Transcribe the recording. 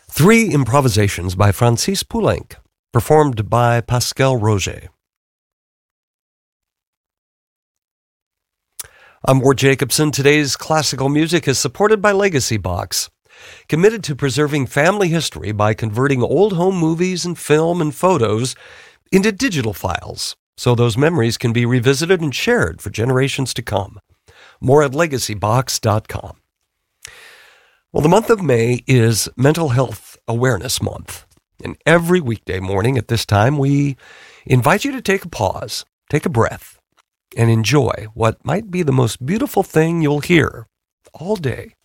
Three improvisations by Francis Poulenc, performed by Pascal Roger. I'm Ward Jacobson. Today's classical music is supported by Legacy Box, committed to preserving family history by converting old home movies and film and photos into digital files, so those memories can be revisited and shared for generations to come. More at legacybox.com. Well, the month of May is Mental Health Awareness Month, and every weekday morning at this time, we invite you to take a pause, take a breath, and enjoy what might be the most beautiful thing you'll hear all day.